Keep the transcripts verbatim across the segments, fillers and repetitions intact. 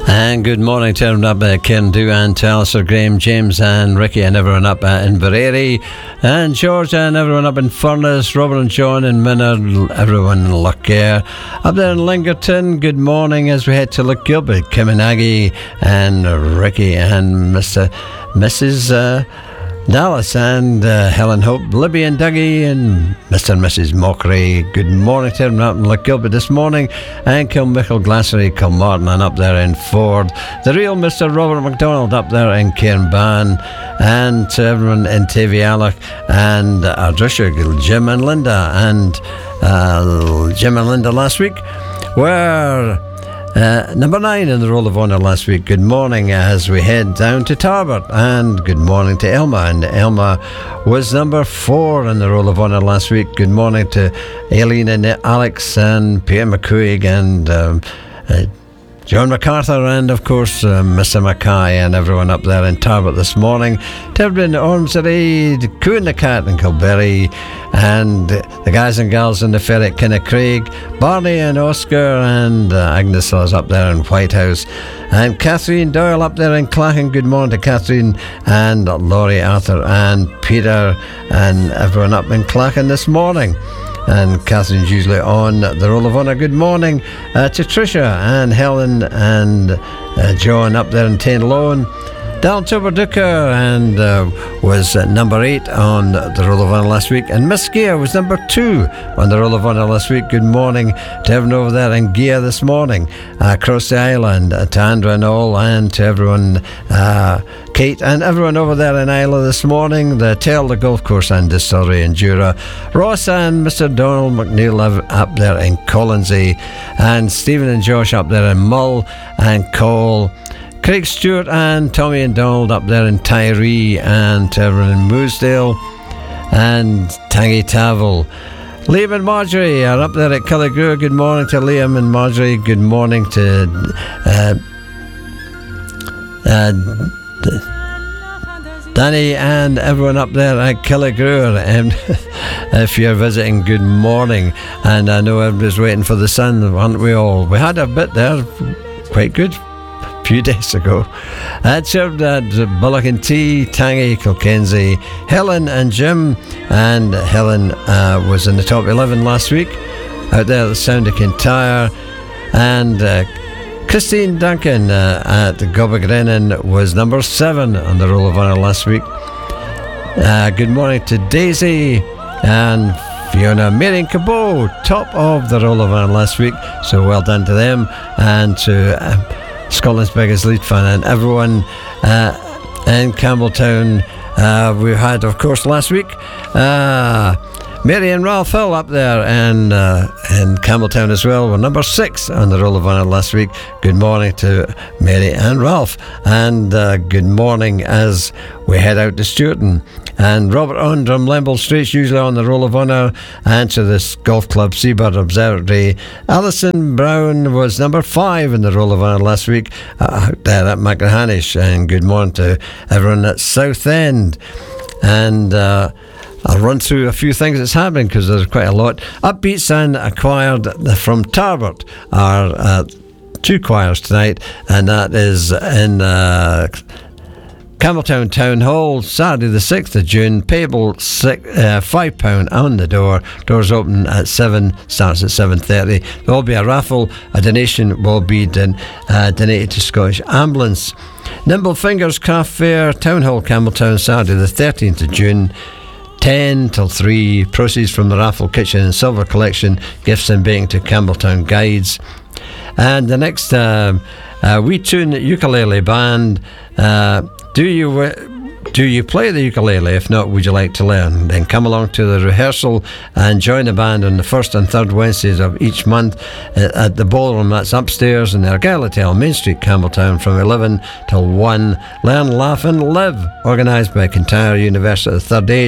And good morning to everyone up at Cairndhu and to Alistair, Graham, James and Ricky and everyone up at Inverary and George and everyone up in Furness, Robert and John in Minard, everyone in Lockyer. Up there in Lingerton, good morning as we head to Lochgilphead, Kim and Aggie and Ricky and Mister Missus Uh, Dallas and uh, Helen Hope, Libby and Dougie and Mister and Missus Mockery. Good morning to everyone up in Lochgilphead this morning, and Kilmichael, Glassery, Kilmartin and up there in Ford. The real Mister Robert McDonald up there in Cairnban, and to everyone in Tavialach and Ardrisha, Jim and Linda. And uh, Jim and Linda last week were Uh, number nine in the Roll of Honour last week. Good morning as we head down to Tarbert, and good morning to Elma, and Elma was number four in the Roll of Honour last week. Good morning to Aileen and Alex and Peter McCuig and um, uh, John MacArthur and of course uh, Mister Mackay and everyone up there in Tarbert this morning. To everyone in Ormsby, Coo and the Cat in Kilberry, and the guys and girls in the ferry at Kinnacraig, Barney and Oscar and uh, Agnes is up there in Whitehouse, and Catherine Doyle up there in Clachan. Good morning to Catherine and Laurie Arthur and Peter and everyone up in Clachan this morning. And Catherine's usually on the Roll of Honour. Good morning uh, to Tricia and Helen and uh, John up there in Tainlone. Dal Tuberducker and uh, was uh, number eight on the Roll of Honour last week, and Miss Gia was number two on the Roll of Honour last week. Good morning to everyone over there in Gia this morning, uh, across the island, uh, to Andrew and all, and to everyone, uh, Kate and everyone over there in Isla this morning, the Tail, the golf course and distillery in Jura, Ross and Mister Donald McNeil up there in Collinsay, and Stephen and Josh up there in Mull and Cole, Craig Stewart and Tommy and Donald up there in Tyree, and to everyone in Moosdale and Tangy Tavel. Liam and Marjorie are up there at Killigrew. Good morning to Liam and Marjorie. Good morning to uh, uh, Danny and everyone up there at Killigrew. And if you're visiting, good morning. And I know everybody's waiting for the sun, aren't we all? We had a bit there, quite good, few days ago. I'd served at Bullock and Tea, Tangy, Kilkenzie, Helen and Jim, and Helen uh, was in the top eleven last week out there at the Sound of Kintyre, and uh, Christine Duncan uh, at Gobagrenin was number seven on the Roll of Honour last week. Uh, good morning to Daisy and Fiona. Marion Cabot, top of the Roll of Honour last week, so well done to them, and to uh, Scotland's biggest lead fan and everyone uh, in Campbelltown. Uh, we had, of course, last week uh, Mary and Ralph Hill up there and uh, in Campbelltown as well were number six on the Roll of Honour last week. Good morning to Mary and Ralph, and uh, good morning as we head out to Stewarton. And Robert on Drumlemble Street's usually on the Roll of Honour, and to this golf club Seabird Observatory. Alison Brown was number five in the Roll of Honour last week uh, there at Macrahanish. And good morning to everyone at Southend. And uh, I'll run through a few things that's happening because there's quite a lot. Upbeats and acquired from Tarbert are uh, two choirs tonight, and that is in uh, Campbelltown Town Hall, Saturday the sixth of June, payable six, uh, five pounds on the door. Doors open at seven, starts at seven thirty. There will be a raffle. A donation will be don- uh, donated to Scottish Ambulance. Nimble Fingers Craft Fair, Town Hall, Campbelltown, Saturday the thirteenth of June, ten till three. Proceeds from the raffle kitchen and silver collection, gifts and baking to Campbelltown Guides. And the next uh, uh, Wee Tune Ukulele Band. Uh, do you uh, do you play the ukulele? If not, would you like to learn? Then come along to the rehearsal and join the band on the first and third Wednesdays of each month at the ballroom. That's upstairs in the Argyll Hotel, Main Street, Campbelltown, from eleven till one. Learn, laugh and live. Organised by Kintyre University, the Third Age.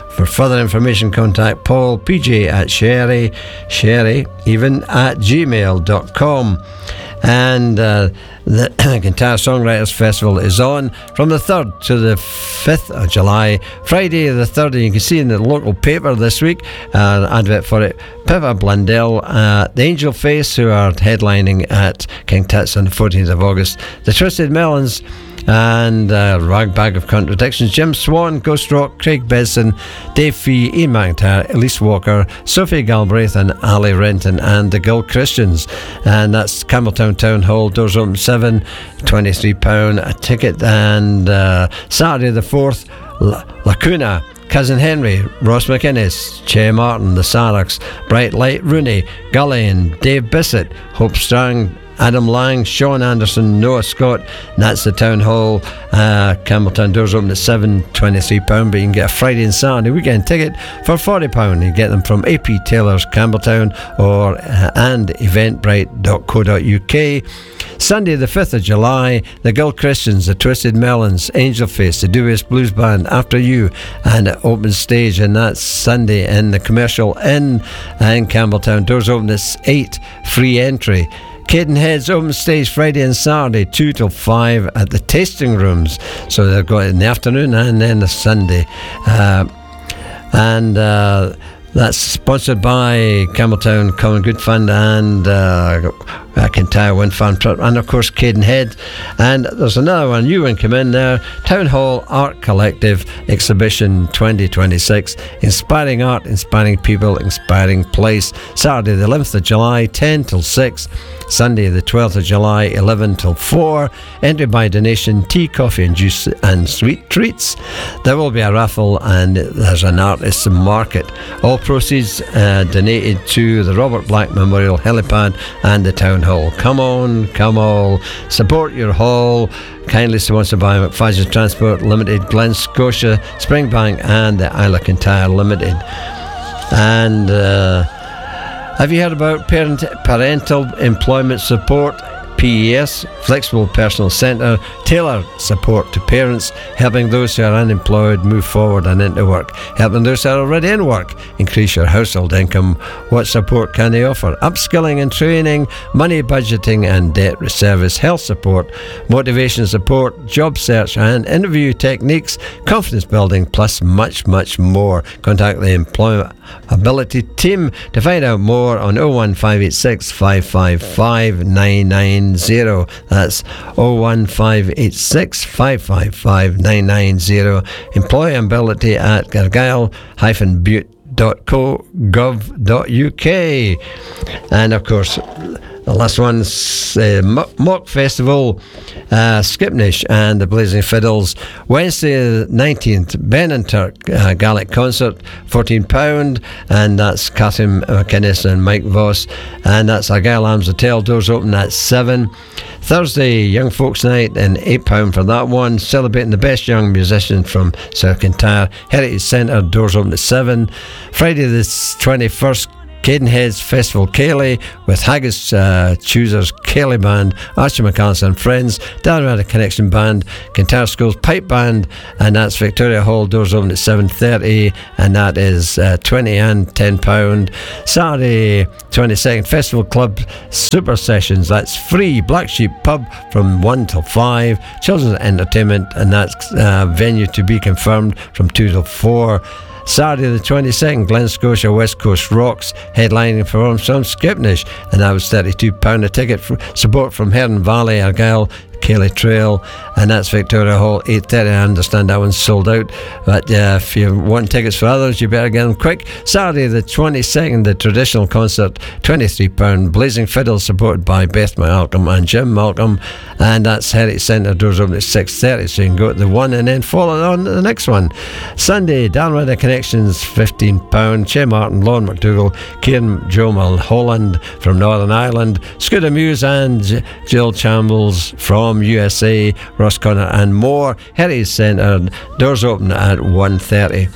For further information, contact Paul, P J at Sherry, Sherry, even at gmail dot com. And uh, the Guitar Songwriters Festival is on from the third to the fifth of July, Friday the third, and you can see in the local paper this week an uh, advert for it. Pippa Blundell, uh, the Angel Face, who are headlining at King Tut's on the fourteenth of August, the Twisted Melons, and uh, Ragbag of Contradictions, Jim Swan, Ghost Rock, Craig Besson, Dave Fee, Ian McIntyre, Elise Walker, Sophie Galbraith, and Ali Renton, and the Guild Christians. And that's Campbelltown Town Hall, doors open seven, twenty-three pounds a ticket. And uh, Saturday the fourth, La- Lacuna, Cousin Henry, Ross McInnes, Che Martin, the Saraks, Bright Light Rooney, Gullion, Dave Bissett, Hope Strang, Adam Lang, Sean Anderson, Noah Scott, and that's the Town Hall. uh, Campbelltown doors open at seven, twenty-three pounds, but you can get a Friday and Saturday weekend ticket for forty pounds. You get them from A P Taylor's Campbelltown or uh, and eventbrite dot co dot uk. Sunday the fifth of July, the Guild Christians, the Twisted Melons, Angel Face, the Dubious Blues Band, After You, and open stage, and that's Sunday in the Commercial Inn in Campbelltown. Doors open at eight, free entry. Cadenhead's open stage Friday and Saturday, two till five at the tasting rooms. So they've got it in the afternoon and then the Sunday. Uh, and uh, that's sponsored by Campbelltown Common Good Fund and uh, Kintyre Wind Farm Trust, and of course Cadenhead. And there's another one, new one come in there, Town Hall Art Collective Exhibition twenty twenty-six, inspiring art, inspiring people, inspiring place. Saturday the eleventh of July, ten till six. Sunday the twelfth of July, eleven till four. Entry by donation, tea, coffee and juice and sweet treats. There will be a raffle and there's an artist's market. All proceeds uh, donated to the Robert Black Memorial Helipad and the Town Hall. Come on, come all, support your hall. Kindly sponsored by McFadden Transport Limited, Glen Scotia, Springbank and the Isle of Kintyre Limited. And uh, have you heard about parent, Parental Employment Support? P E S, Flexible Personal Centre, tailored support to parents, helping those who are unemployed move forward and into work, helping those who are already in work increase your household income. What support can they offer? Upskilling and training, money budgeting and debt service, health support, motivation support, job search and interview techniques, confidence building, plus much, much more. Contact the Employability team to find out more on oh one five eight six, five five five, nine nine zero. That's oh one five eight six, five five five, nine nine zero. Employability at gargyle dash butte dot co dot gov dot uk. And of course, the last one's uh, Mock Festival, uh, Skipnish and the Blazing Fiddles. Wednesday the nineteenth, Ben and Turk uh, Gaelic Concert, fourteen pounds, and that's Catherine McInnes and Mike Voss, and that's Argyle Arms Hotel, doors open at seven. Thursday, Young Folks Night, and eight pounds for that one, celebrating the best young musicians from South Kintyre, Heritage Centre, doors open at seven. Friday the twenty-first, Cadenhead's Festival Cayley with Haggis uh, Choosers Cayley Band, Archie McAllister and Friends, Dalrymple Connection Band, Kintyre Schools Pipe Band, and that's Victoria Hall, doors open at seven thirty, and that is uh, twenty and ten pounds. Saturday twenty-second, Festival Club Super Sessions, that's free, Black Sheep Pub from one till five, Children's Entertainment, and that's uh, venue to be confirmed from two till four. Saturday the twenty-second, Glen Scotia West Coast Rocks, headlining from some Skipnish, and that was thirty-two pounds a ticket. For support from Heron Valley, Argyle, Cayley Trail, and that's Victoria Hall, eight thirty. I understand that one's sold out, but uh, if you want tickets for others, you better get them quick. Saturday the twenty-second, the traditional concert, twenty-three pounds, Blazing Fiddles, supported by Beth Malcolm and Jim Malcolm, and that's Heritage Centre, doors open at six thirty, so you can go to the one and then follow on to the next one. Sunday, Dalrymple Connections, fifteen pounds, Che Martin, Lorne McDougall, Kieran Joe Mulholland from Northern Ireland, Scooter Muse and J- Jill Chambles from U S A, Ross Connor and more. Heritage Centre, doors open at one thirty.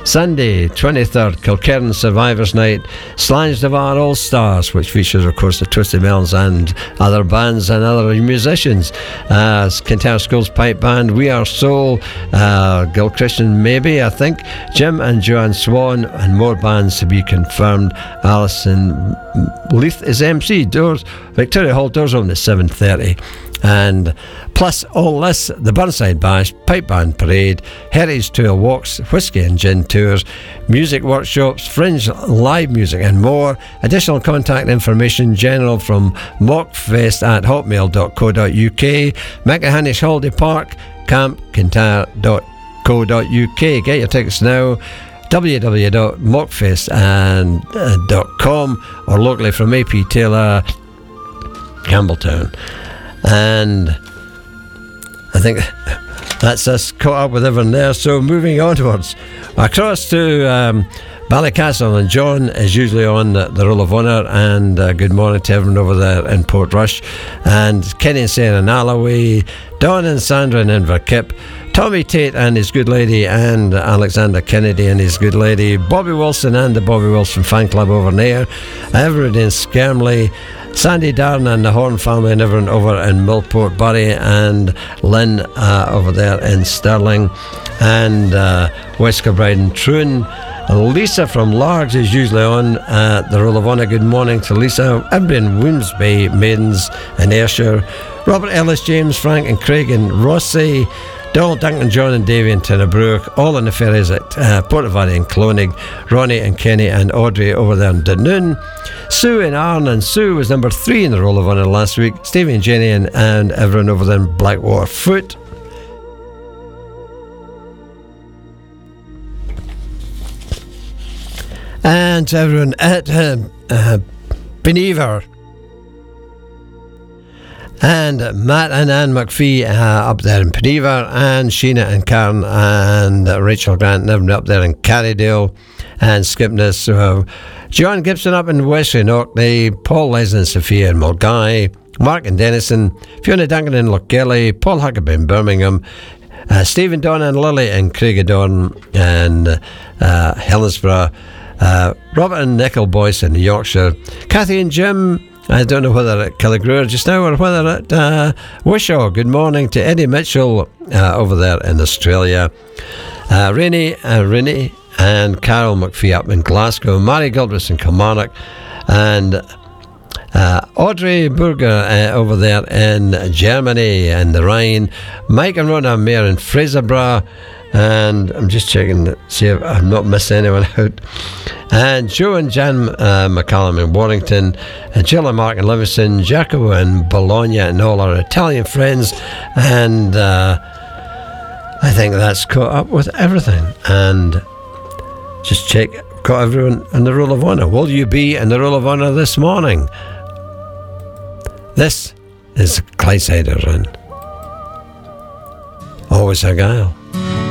Sunday, twenty-third, Kilkerran Survivors Night, Slangedevar All Stars, which features, of course, the Twisted Melons and other bands and other musicians. Uh, Kintyre Schools Pipe Band, We Are Soul, uh, Gil Christian, maybe, I think, Jim and Joanne Swan, and more bands to be confirmed. Alison Leith is M C. Doors, Victoria Hall, doors open at seven thirty. And plus all this, the Burnside Bash, Pipe Band Parade, Heritage Tour Walks, Whiskey and Gin Tours, music workshops, fringe live music and more. Additional contact information general from mockfest at hotmail dot co dot uk. Macahanish Holiday Park, camp kintyre dot co dot uk. Get your tickets now, w w w dot mockfest dot com, or locally from A P Taylor, Campbelltown. And I think that's us caught up with everyone there. So moving onwards, across to um, Ballycastle, and John is usually on the, the Roll of Honour, and uh, good morning to everyone over there in Portrush, and Kenny and Sarah in Alloway, Don and Sandra in Inverkip, Tommy Tate and his good lady, and Alexander Kennedy and his good lady, Bobby Wilson and the Bobby Wilson fan club over there, everyone in Skermley, Sandy Darren and the Horn family and everyone over in Millport, Bury, and Lynn uh, over there in Stirling, and uh, West Kilbride and Troon. Lisa from Largs is usually on uh, the Roll of Honour. Good morning to Lisa. Everybody in Woomsby, Maidens and Ayrshire. Robert Ellis, James, Frank and Craig and Rossi. Donald, Duncan, John and Davy in Tinnabrook, all in the ferries at uh, Portavadie and Clonig, Ronnie and Kenny and Audrey over there in Dunoon, Sue in Arn, and Sue was number three in the Roll of Honour last week, Stevie and Jenny and, and everyone over there in Blackwater Foot. And everyone at uh, uh, Benever. And Matt and Anne McPhee uh, up there in Penever, and Sheena and Karen and uh, Rachel Grant and everyone up there in Carrydale, and Skipness. Uh, John Gibson up in Westray and Orkney, Paul Leslie and Sophia in Mulgai, Mark and Denison, Fiona Duncan in Lochgelly, Paul Huckabee in Birmingham, uh, Stephen Donna and Lily in Craigadorn and uh, Helensburgh, uh, Robert and Nickel Boyce in Yorkshire, Kathy and Jim, I don't know whether at Killigrew just now or whether at uh, Wishaw. Good morning to Eddie Mitchell uh, over there in Australia. Uh, Rainey, uh, Rainey and Carol McPhee up in Glasgow. Mary Gilbert in Kilmarnock. And uh, Audrey Burger uh, over there in Germany and the Rhine. Mike and Rona Mayer in Fraserburgh. And I'm just checking to see if I'm not missing anyone out. And Joe and Jan uh, McCallum in Warrington, and Jill and Mark in Livingston, Jacopo and Bologna and all our Italian friends. And uh, I think that's caught up with everything. And just check, got everyone in the Roll of Honour. Will you be in the Roll of Honour this morning? This is Clydesider and Always Argyle.